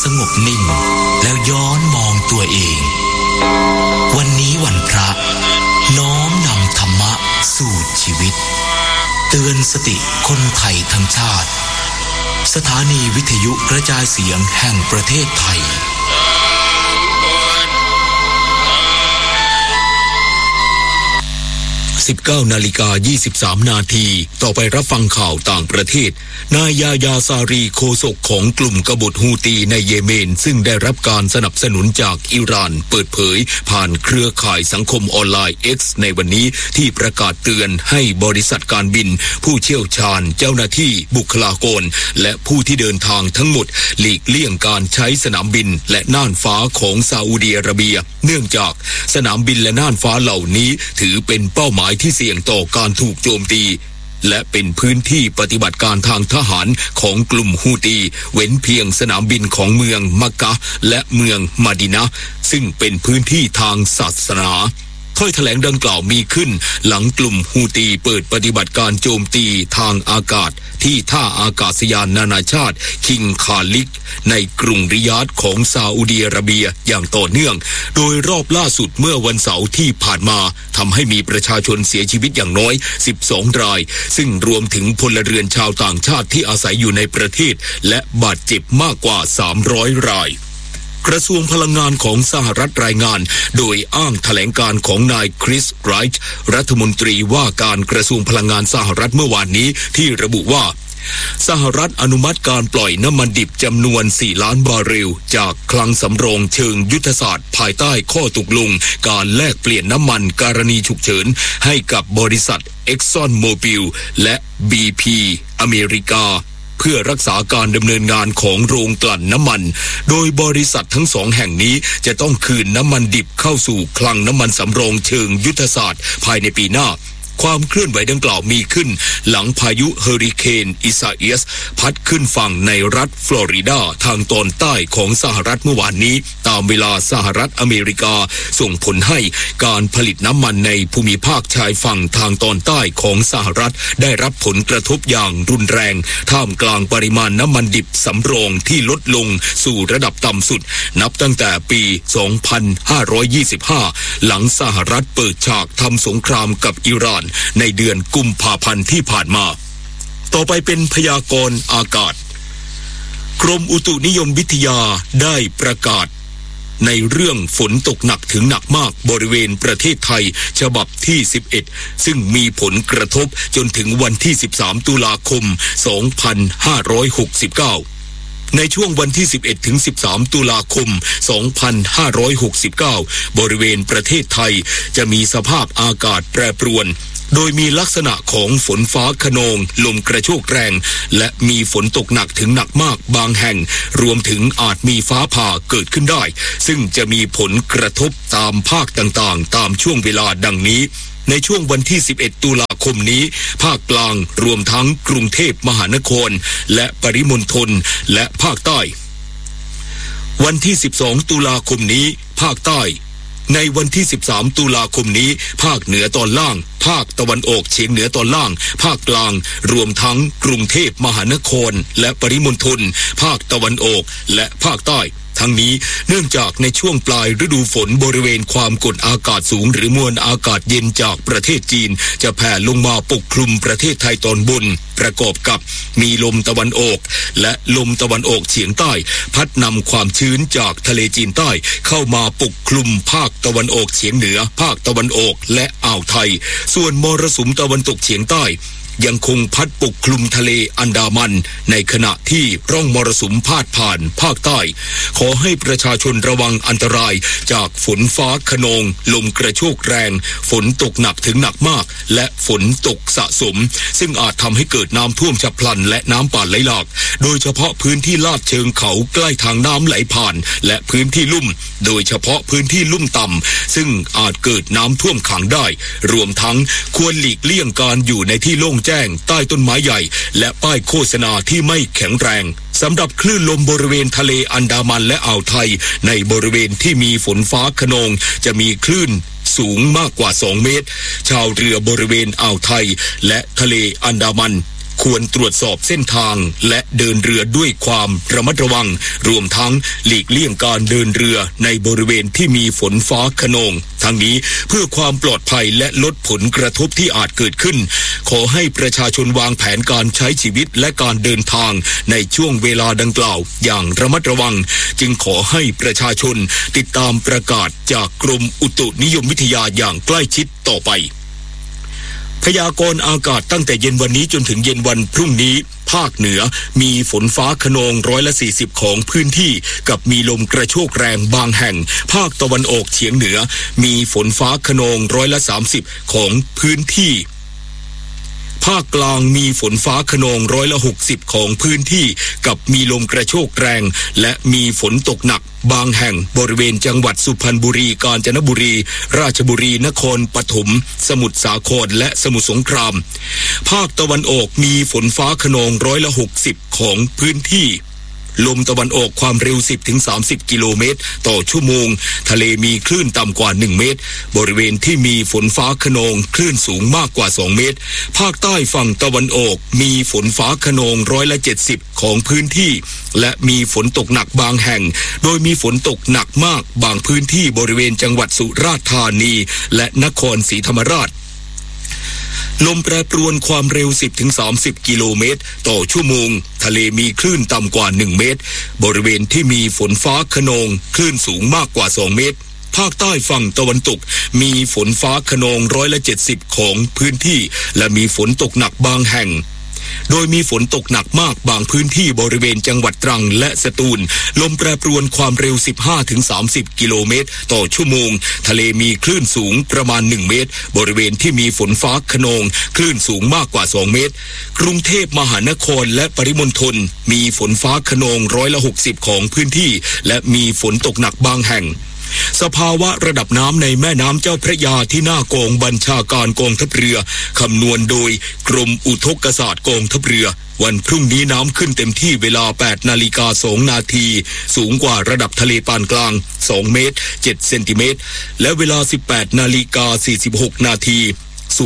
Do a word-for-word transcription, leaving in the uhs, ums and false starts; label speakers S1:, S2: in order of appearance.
S1: สงบนิ่งแล้วย้อนมองตัวเองวันนี้วันพระน้อมนำธรรมะสู่ชีวิตเตือนสติคนไทยทั้งชาติสถานีวิทยุกระจายเสียงแห่งประเทศไทยสิบเก้านาฬิกายี่สิบสามนาทีต่อไปรับฟังข่าวต่างประเทศนายยาญาซารีโฆษกของกลุ่มกบฏฮูตีในเยเมนซึ่งได้รับการสนับสนุนจากอิหร่านเปิดเผยผ่านเครือข่ายสังคมออนไลน์ X ในวันนี้ที่ประกาศเตือนให้บริษัทการบินผู้เชี่ยวชาญเจ้าหน้าที่บุคลากรและผู้ที่เดินทางทั้งหมดหลีกเลี่ยงการใช้สนามบินและน่านฟ้าของซาอุดิอาระเบียเนื่องจากสนามบินและน่านฟ้าเหล่านี้ถือเป็นเป้าหมายที่เสี่ยงต่อการถูกโจมตีและเป็นพื้นที่ปฏิบัติการทางทหารของกลุ่มฮูตีเว้นเพียงสนามบินของเมืองมักกะฮ์และเมืองมะดีนะห์ซึ่งเป็นพื้นที่ทางศาสนาถ้อยแถลงดังกล่าวมีขึ้นหลังกลุ่มฮูตีเปิดปฏิบัติการโจมตีทางอากาศที่ท่าอากาศยานนานาชาติคิงคาลิดในกรุงริยาดของซาอุดิอาระเบียอย่างต่อเนื่องโดยรอบล่าสุดเมื่อวันเสาร์ที่ผ่านมาทำให้มีประชาชนเสียชีวิตอย่างน้อยสิบสองรายซึ่งรวมถึงพลเรือนชาวต่างชาติที่อาศัยอยู่ในประเทศและบาดเจ็บมากกว่าสามร้อยรายกระทรวงพลังงานของสหรัฐรายงานโดยอ้างแถลงการของนายคริสไรท์รัฐมนตรีว่าการกระทรวงพลังงานสหรัฐเมื่อวานนี้ที่ระบุว่าสหรัฐอนุมัติการปล่อยน้ำมันดิบจำนวนสี่ล้านบาร์เรลจากคลังสำรองเชิงยุทธศาสตร์ภายใต้ข้อตกลงการแลกเปลี่ยนน้ำมันกรณีฉุกเฉินให้กับบริษัท Exxon Mobil และ บี พี อเมริกาเพื่อรักษาการดำเนินงานของโรงกลั่นน้ำมันโดยบริษัททั้งสองแห่งนี้จะต้องคืนน้ำมันดิบเข้าสู่คลังน้ำมันสำรองเชิงยุทธศาสตร์ภายในปีหน้าความเคลื่อนไหวดังกล่าวมีขึ้นหลังพายุเฮอริเคนอิซาเอียสพัดขึ้นฝั่งในรัฐฟลอริดาทางตอนใต้ของสหรัฐเมื่อวานนี้ตามเวลาสหรัฐอเมริกาส่งผลให้การผลิตน้ำมันในภูมิภาคชายฝั่งทางตอนใต้ของสหรัฐได้รับผลกระทบอย่างรุนแรงท่ามกลางปริมาณน้ำมันดิบสำรองที่ลดลงสู่ระดับต่ำสุดนับตั้งแต่ปีสองพันห้าร้อยยี่สิบห้าหลังสหรัฐเปิดฉากทำสงครามกับอิหร่านในเดือนกุมภาพันธ์ที่ผ่านมาต่อไปเป็นพยากรณ์อากาศกรมอุตุนิยมวิทยาได้ประกาศในเรื่องฝนตกหนักถึงหนักมากบริเวณประเทศไทยฉบับที่สิบเอ็ดซึ่งมีผลกระทบจนถึงวันที่สิบสามตุลาคมสองพันห้าร้อยหกสิบเก้าในช่วงวันที่สิบเอ็ดถึงสิบสามตุลาคมสองพันห้าร้อยหกสิบเก้าบริเวณประเทศไทยจะมีสภาพอากาศแปรปรวนโดยมีลักษณะของฝนฟ้าคะนองลมกระโชกแรงและมีฝนตกหนักถึงหนักมากบางแห่งรวมถึงอาจมีฟ้าผ่าเกิดขึ้นได้ซึ่งจะมีผลกระทบตามภาคต่างๆตามช่วงเวลาดังนี้ในช่วงวันที่สิบเอ็ดตุลาคมนี้ภาคกลางรวมทั้งกรุงเทพมหานครและปริมณฑลและภาคใต้วันที่สิบสองตุลาคมนี้ภาคใต้ในวันที่สิบสามตุลาคมนี้ภาคเหนือตอนล่างภาคตะวันออกเฉียงเหนือตอนล่างภาคกลางรวมทั้งกรุงเทพมหานครและปริมณฑลภาคตะวันออกและภาคใต้ทั้งนี้เนื่องจากในช่วงปลายฤดูฝนบริเวณความกดอากาศสูงหรือมวลอากาศเย็นจากประเทศจีนจะแผ่ลงมาปกคลุมประเทศไทยตอนบนประกอบกับมีลมตะวันออกและลมตะวันออกเฉียงใต้พัดนำความชื้นจากทะเลจีนใต้เข้ามาปกคลุมภาคตะวันออกเฉียงเหนือภาคตะวันออกและอ่าวไทยส่วนมรสุมตะวันตกเฉียงใต้ยังคงพัดปกคลุมทะเลอันดามันในขณะที่ร่องมรสุมพาดผ่านภาคใต้ขอให้ประชาชนระวังอันตรายจากฝนฟ้าคะนองลมกระโชกแรงฝนตกหนักถึงหนักมากและฝนตกสะสมซึ่งอาจทำให้เกิดน้ำท่วมฉับพลันและน้ำป่าไหลหลากโดยเฉพาะพื้นที่ลาดเชิงเขาใกล้ทางน้ำไหลผ่านและพื้นที่ลุ่มโดยเฉพาะพื้นที่ลุ่มต่ำซึ่งอาจเกิดน้ำท่วมขังได้รวมทั้งควรหลีกเลี่ยงการอยู่ในที่โล่งแจ้งใต้ต้นไม้ใหญ่และป้ายโฆษณาที่ไม่แข็งแรงสำหรับคลื่นลมบริเวณทะเลอันดามันและอ่าวไทยในบริเวณที่มีฝนฟ้าคะนองจะมีคลื่นสูงมากกว่าสองเมตรชาวเรือบริเวณอ่าวไทยและทะเลอันดามันควรตรวจสอบเส้นทางและเดินเรือด้วยความระมัดระวังรวมทั้งหลีกเลี่ยงการเดินเรือในบริเวณที่มีฝนฟ้าคะนองทั้งนี้เพื่อความปลอดภัยและลดผลกระทบที่อาจเกิดขึ้นขอให้ประชาชนวางแผนการใช้ชีวิตและการเดินทางในช่วงเวลาดังกล่าวอย่างระมัดระวังจึงขอให้ประชาชนติดตามประกาศจากกรมอุตุนิยมวิทยาอย่างใกล้ชิดต่อไปพยากรณ์อากาศตั้งแต่เย็นวันนี้จนถึงเย็นวันพรุ่งนี้ภาคเหนือมีฝนฟ้าคะนองร้อยละสี่สิบของพื้นที่กับมีลมกระโชกแรงบางแห่งภาคตะวันออกเฉียงเหนือมีฝนฟ้าคะนองร้อยละสามสิบของพื้นที่ภาคกลางมีฝนฟ้าคะนองร้อยละหกสิบของพื้นที่กับมีลมกระโชกแรงและมีฝนตกหนักบางแห่งบริเวณจังหวัดสุพรรณบุรีกาญจนบุรีราชบุรีนครปฐมสมุทรสาครและสมุทรสงครามภาคตะวันออกมีฝนฟ้าคะนองร้อยละหกสิบของพื้นที่ลมตะวันออกความเร็ว สิบถึงสามสิบ กิโลเมตรต่อชั่วโมงทะเลมีคลื่นต่ำกว่าหนึ่งเมตรบริเวณที่มีฝนฟ้าคะนองคลื่นสูงมากกว่าสองเมตรภาคใต้ฝั่งตะวันออกมีฝนฟ้าคะนองร้อยละเจ็ดสิบของพื้นที่และมีฝนตกหนักบางแห่งโดยมีฝนตกหนักมากบางพื้นที่บริเวณจังหวัดสุราษฎร์ธานีและนครศรีธรรมราชลมแปรปรวนความเร็ว สิบถึงสามสิบ กิโลเมตรต่อชั่วโมงทะเลมีคลื่นต่ำกว่าหนึ่งเมตรบริเวณที่มีฝนฟ้าคะนองคลื่นสูงมากกว่าสองเมตรภาคใต้ฝั่งตะวันตกมีฝนฟ้าคะนองร้อยละเจ็ดสิบของพื้นที่และมีฝนตกหนักบางแห่งโดยมีฝนตกหนักมากบางพื้นที่บริเวณจังหวัดตรังและสตูลลมแปรปรวนความเร็ว สิบห้าถึงสามสิบ กิโลเมตรต่อชั่วโมงทะเลมีคลื่นสูงประมาณหนึ่งเมตรบริเวณที่มีฝนฟ้าคะนองคลื่นสูงมากกว่าสองเมตรกรุงเทพมหานครและปริมณฑลมีฝนฟ้าคะนองร้อยละหกสิบของพื้นที่และมีฝนตกหนักบางแห่งสภาวะระดับน้ำในแม่น้ำเจ้าพระยาที่หน้ากองบัญชาการกองทัพเรือคำนวณโดยกรมอุทกศาสตร์กองทัพเรือวันพรุ่งนี้น้ำขึ้นเต็มที่เวลา แปดนาฬิกาสองนาทีสูงกว่าระดับทะเลปานกลางสองเมตรเจ็ดเซนติเมตรและเวลา สิบแปดนาฬิกาสี่สิบหกนาที